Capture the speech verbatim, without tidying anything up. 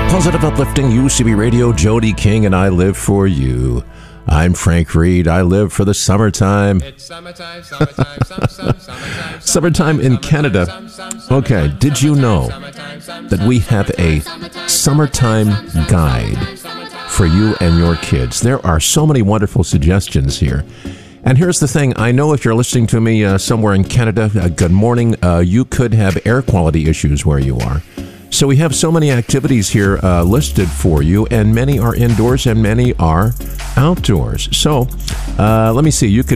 Positive, uplifting U C B Radio, Jody King, and I live for you. I'm Frank Reed. I live for the summertime. It's summertime, summertime, some, some, summertime. Summertime in Canada. Okay, did you know that we have a summertime guide for you and your kids? There are so many wonderful suggestions here. And here's the thing. I know if you're listening to me uh, somewhere in Canada, uh, good morning, uh, you could have air quality issues where you are. So we have so many activities here uh, listed for you, and many are indoors and many are outdoors. So uh, let me see. You could